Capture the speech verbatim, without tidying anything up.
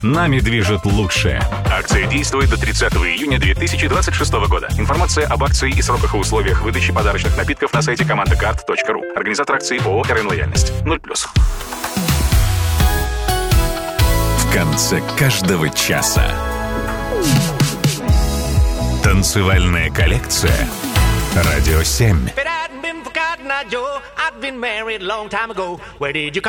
Нами движет лучшее. Акция действует до тридцатого июня две тысячи двадцать шестого года. Информация об акции и сроках и условиях выдачи подарочных напитков на сайте команда карт точка ру. Организатор акции ООО «РН Лояльность». ноль плюс. В конце каждого часа танцевальная коллекция «Радио семь».